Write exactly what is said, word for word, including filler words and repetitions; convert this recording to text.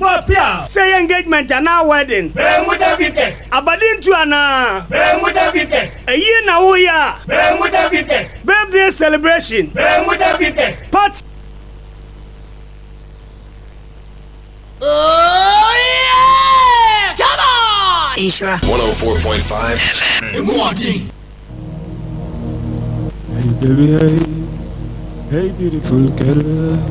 Mopia. Say engagement and now wedding. Bermuda Beaters. Abadin to ana. Bermuda Beaters. A year now we are. Bermuda Beaters. Birthday celebration. Bermuda Beaters. Pot. Oh yeah! Come on! Isra. one oh four point five. Hey baby, hey, hey beautiful girl.